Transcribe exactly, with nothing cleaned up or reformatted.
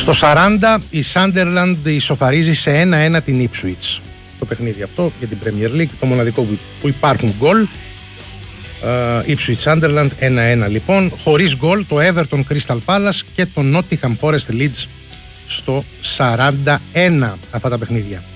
Στο σαράντα η Sunderland ισοφαρίζει σε ένα ένα την Ipswich. Το παιχνίδι αυτό για την Premier League, το μοναδικό που υπάρχουν γκολ. uh, Ipswich Sunderland ένα ένα λοιπόν. Χωρίς γκολ το Everton Crystal Palace και το Nottingham Forest Leeds στο σαράντα ένα αυτά τα παιχνίδια.